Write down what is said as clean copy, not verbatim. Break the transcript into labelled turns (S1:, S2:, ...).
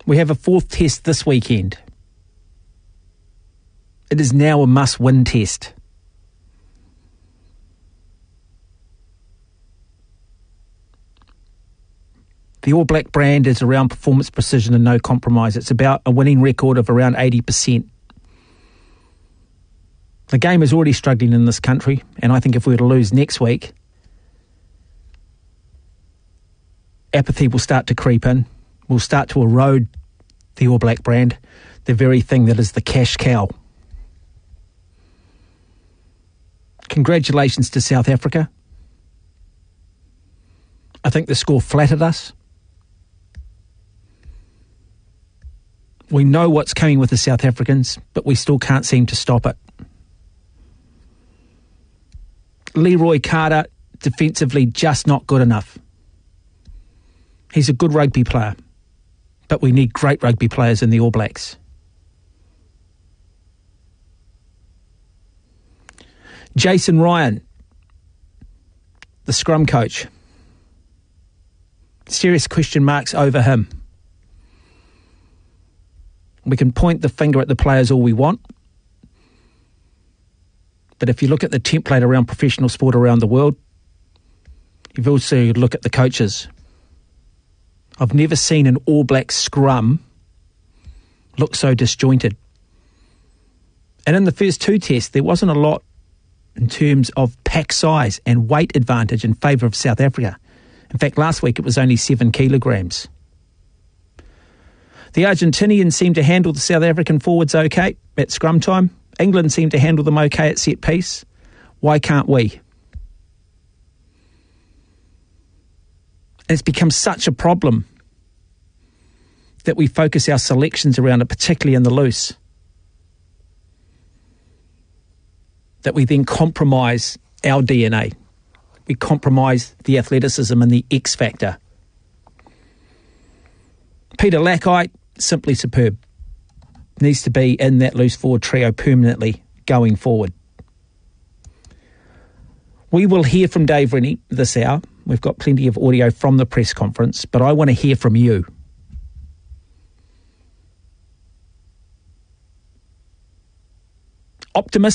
S1: We have a fourth test this weekend. It is now a must-win test. The All Black brand is around performance, precision and no compromise. It's about a winning record of around 80%. The game is already struggling in this country, and I think if we were to lose next week, apathy will start to creep in. We'll start to erode the All Black brand, the very thing that is the cash cow. Congratulations to South Africa. I think the score flattered us. We know what's coming with the South Africans, but we still can't seem to stop it. Leroy Carter, defensively, just not good enough. He's a good rugby player, but we need great rugby players in the All Blacks. Jason Ryan, the scrum coach. Serious question marks over him. We can point the finger at the players all we want, but if you look at the template around professional sport around the world, you've also look at the coaches. I've never seen an All Black scrum look so disjointed. And in the first two tests, there wasn't a lot in terms of pack size and weight advantage in favour of South Africa. In fact, last week it was only 7 kilograms. The Argentinians seemed to handle the South African forwards okay at scrum time. England seemed to handle them okay at set piece. Why can't we? It's become such a problem that we focus our selections around it, particularly in the loose, that we then compromise our DNA. We compromise the athleticism and the X factor. Peter Lackite, simply superb. Needs to be in that loose forward trio permanently going forward. We will hear from Dave Rennie this hour. We've got plenty of audio from the press conference, but I want to hear from you. Optimistic